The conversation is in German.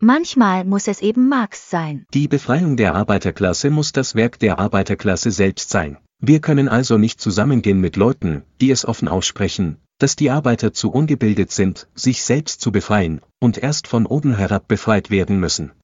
Manchmal muss es eben Marx sein. Die Befreiung der Arbeiterklasse muss das Werk der Arbeiterklasse selbst sein. Wir können also nicht zusammengehen mit Leuten, die es offen aussprechen, dass die Arbeiter zu ungebildet sind, sich selbst zu befreien, und erst von oben herab befreit werden müssen.